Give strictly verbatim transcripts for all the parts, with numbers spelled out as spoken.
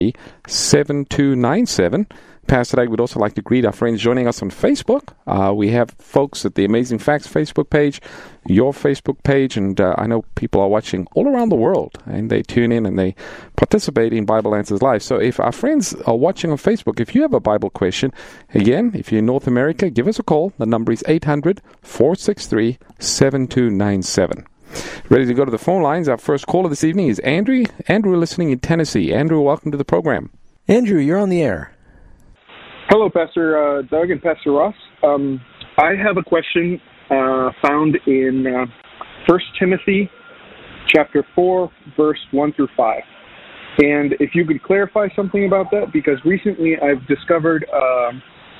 seven two nine seven. Pastor Dag would also like to greet our friends joining us on Facebook. Uh, we have folks at the Amazing Facts Facebook page, your Facebook page, and uh, I know people are watching all around the world, and they tune in and they participate in Bible Answers Live. So if our friends are watching on Facebook, if you have a Bible question, again, if you're in North America, give us a call. The number is eight hundred, four six three, seven two nine seven. Ready to go to the phone lines. Our first caller this evening is Andrew. Andrew listening in Tennessee. Andrew, welcome to the program. Andrew, you're on the air. Hello, Pastor uh, Doug and Pastor Ross. Um, I have a question uh, found in uh, First Timothy chapter four, verse one through five. And if you could clarify something about that, because recently I've discovered uh,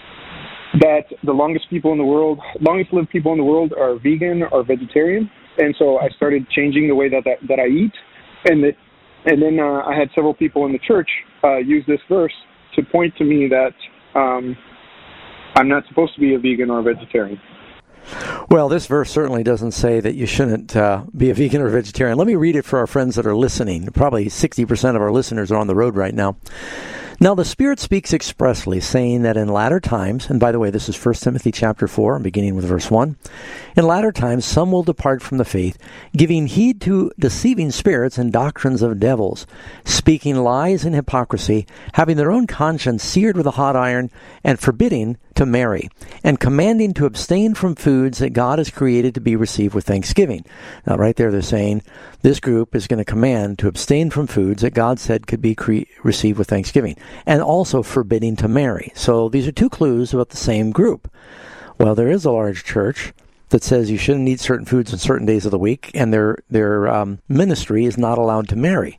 that the longest people in the world, longest lived people in the world are vegan or vegetarian. And so I started changing the way that, that, that I eat. And, that, and then uh, I had several people in the church uh, use this verse to point to me that Um, I'm not supposed to be a vegan or a vegetarian. Well, this verse certainly doesn't say that you shouldn't uh, be a vegan or a vegetarian. Let me read it for our friends that are listening. Probably sixty percent of our listeners are on the road right now. Now the Spirit speaks expressly, saying that in latter times, and by the way, this is First Timothy chapter four, beginning with verse one, in latter times some will depart from the faith, giving heed to deceiving spirits and doctrines of devils, speaking lies and hypocrisy, having their own conscience seared with a hot iron, and forbidding to marry, and commanding to abstain from foods that God has created to be received with thanksgiving. Now right there they're saying this group is going to command to abstain from foods that God said could be cre- received with thanksgiving, and also forbidding to marry. So these are two clues about the same group. Well, there is a large church that says you shouldn't eat certain foods on certain days of the week, and their their um, ministry is not allowed to marry.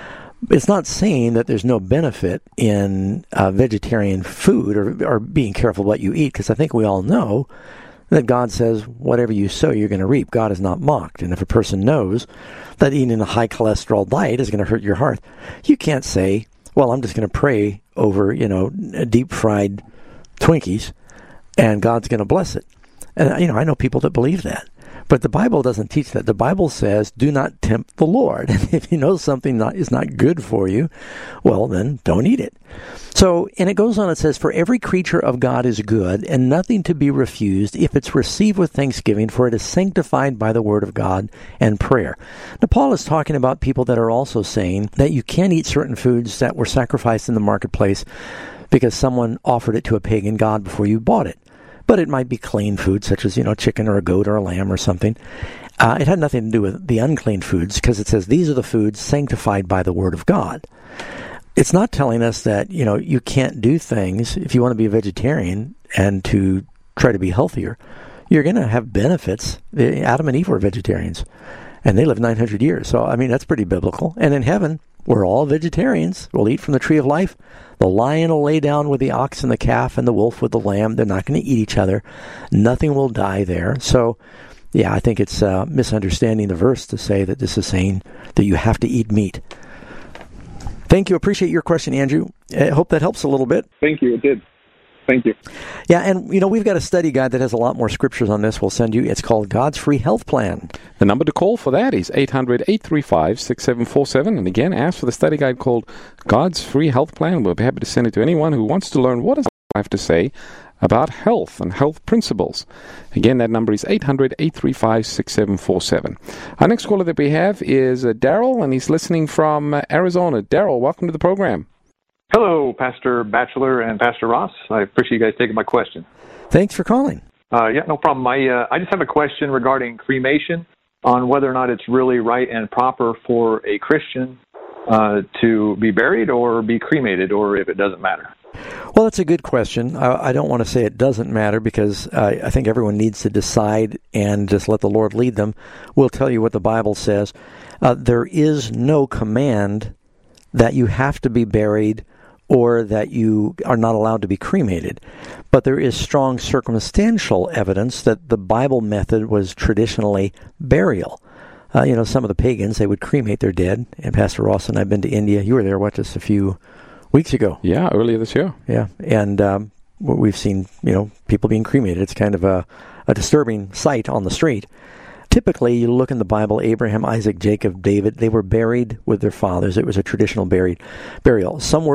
It's not saying that there's no benefit in uh, vegetarian food or, or being careful what you eat, because I think we all know that God says whatever you sow, you're going to reap. God is not mocked. And if a person knows that eating a high cholesterol diet is going to hurt your heart, you can't say, well, I'm just going to pray over, you know, deep fried Twinkies and God's going to bless it. And, you know, I know people that believe that. But the Bible doesn't teach that. The Bible says, do not tempt the Lord. And if you know something not, is not good for you, well, then don't eat it. So, and it goes on, it says, for every creature of God is good, and nothing to be refused if it's received with thanksgiving, for it is sanctified by the word of God and prayer. Now, Paul is talking about people that are also saying that you can't eat certain foods that were sacrificed in the marketplace because someone offered it to a pagan god before you bought it. But it might be clean food, such as, you know, chicken or a goat or a lamb or something. Uh, it had nothing to do with the unclean foods, because it says these are the foods sanctified by the word of God. It's not telling us that, you know, you can't do things if you want to be a vegetarian and to try to be healthier. You're going to have benefits. Adam and Eve were vegetarians, and they lived nine hundred years. So, I mean, that's pretty biblical. And in heaven, we're all vegetarians. We'll eat from the tree of life. The lion will lay down with the ox and the calf, and the wolf with the lamb. They're not going to eat each other. Nothing will die there. So, yeah, I think it's uh, misunderstanding the verse to say that this is saying that you have to eat meat. Thank you. Appreciate your question, Andrew. I hope that helps a little bit. Thank you. It did. Thank you. Yeah, and, you know, we've got a study guide that has a lot more scriptures on this we'll send you. It's called God's Free Health Plan. The number to call for that is eight hundred, eight three five, six seven four seven. And again, ask for the study guide called God's Free Health Plan. We'll be happy to send it to anyone who wants to learn what does God have to say about health and health principles. Again, that number is eight hundred, eight three five, six seven four seven. Our next caller that we have is uh, Daryl, and he's listening from uh, Arizona. Daryl, welcome to the program. Hello, Pastor Batchelor and Pastor Ross. I appreciate you guys taking my question. Thanks for calling. Uh, yeah, no problem. I, uh, I just have a question regarding cremation, on whether or not it's really right and proper for a Christian uh, to be buried or be cremated, or if it doesn't matter. Well, that's a good question. I, I don't want to say it doesn't matter, because uh, I think everyone needs to decide and just let the Lord lead them. We'll tell you what the Bible says. Uh, there is no command that you have to be buried or that you are not allowed to be cremated. But there is strong circumstantial evidence that the Bible method was traditionally burial. Uh, you know, some of the pagans, they would cremate their dead. And Pastor Ross and I have been to India. You were there, what, just a few weeks ago? Yeah, earlier this year. Yeah, and um, we've seen, you know, people being cremated. It's kind of a, a disturbing sight on the street. Typically, you look in the Bible, Abraham, Isaac, Jacob, David, they were buried with their fathers. It was a traditional buried burial. Some were